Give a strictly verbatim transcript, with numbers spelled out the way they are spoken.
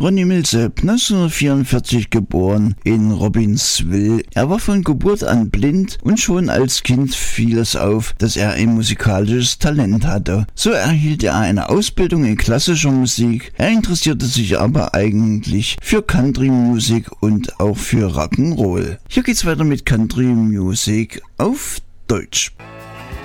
Ronnie Milsap, neunzehnhundertvierundvierzig geboren in Robbinsville. Er war von Geburt an blind und schon als Kind fiel es auf, dass er ein musikalisches Talent hatte. So erhielt er eine Ausbildung in klassischer Musik. Er interessierte sich aber eigentlich für Country-Musik und auch für Rock'n'Roll. Hier geht's weiter mit Country-Musik auf Deutsch.